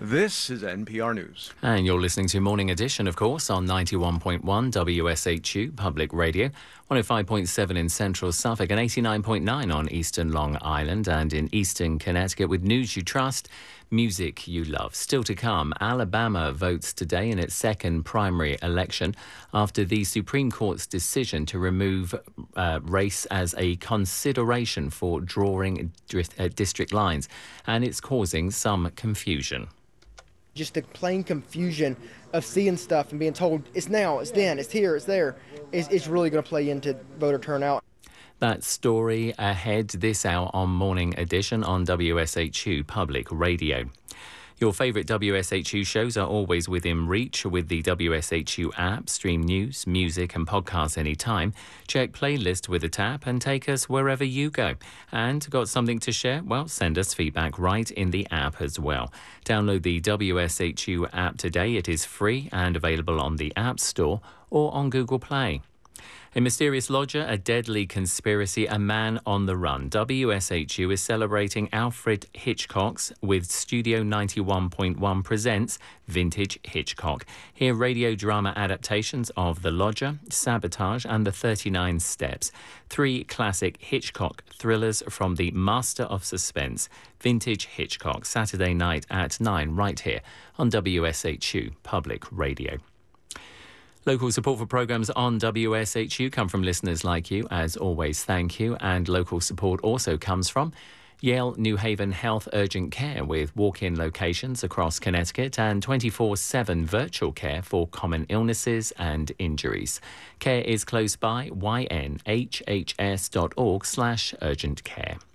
This is NPR News. And you're listening to Morning Edition, of course, on 91.1 WSHU Public Radio, 105.7 in central Suffolk and 89.9 on eastern Long Island and in eastern Connecticut with news you trust, music you love. Still to come, Alabama votes today in its second primary election after the Supreme Court's decision to remove race as a consideration for drawing district lines, and it's causing some confusion. Just the plain confusion of seeing stuff and being told it's now, it's then, it's here, it's there, is really going to play into voter turnout. That story ahead this hour on Morning Edition on WSHU Public Radio. Your favourite WSHU shows are always within reach with the WSHU app. Stream news, music and podcasts anytime. Check playlist with a tap and take us wherever you go. And got something to share? Well, send us feedback right in the app as well. Download the WSHU app today. It is free and available on the App Store or on Google Play. A mysterious lodger, a deadly conspiracy, a man on the run. WSHU is celebrating Alfred Hitchcock's with Studio 91.1 presents Vintage Hitchcock. Hear radio drama adaptations of The Lodger, Sabotage and The 39 Steps. 3 classic Hitchcock thrillers from the master of suspense. Vintage Hitchcock, Saturday night at 9 right here on WSHU Public Radio. Local support for programmes on WSHU come from listeners like you. As always, thank you. And local support also comes from Yale New Haven Health Urgent Care with walk-in locations across Connecticut and 24/7 virtual care for common illnesses and injuries. Care is close by, ynhhs.org/urgent care.